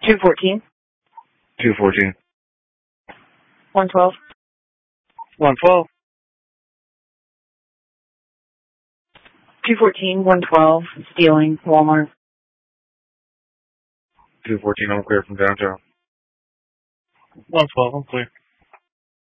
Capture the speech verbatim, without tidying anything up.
two fourteen. two fourteen. one twelve. one twelve. two fourteen, one twelve, stealing, Walmart. two fourteen, I'm clear from downtown. one twelve, I'm clear.